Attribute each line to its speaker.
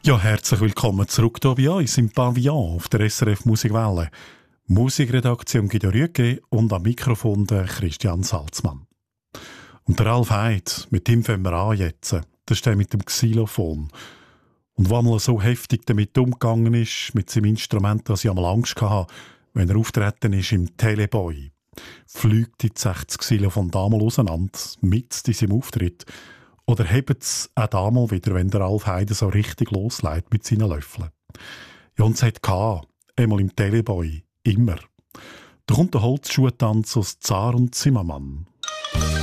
Speaker 1: Ja, herzlich willkommen zurück hier bei uns im Pavillon auf der SRF Musikwelle. Musikredaktion Guido Rüegge und am Mikrofon der Christian Salzmann. Und der Ralf Heid, mit ihm fangen wir an jetzt. Das ist der mit dem Xylophon. Und wo einmal so heftig damit umgegangen ist, mit seinem Instrument, dass ich einmal Angst hatte, wenn er auftreten ist im Teleboy. Fliegt jetzt das Xylophon da mal auseinander, mit in seinem Auftritt. Oder hebt es auch da mal wieder, wenn der Ralf Heide so richtig loslegt mit seinen Löffeln. Ja, und es hat einmal im Teleboy, immer. Da kommt der Holzschuhtanz aus Zar und Zimmermann.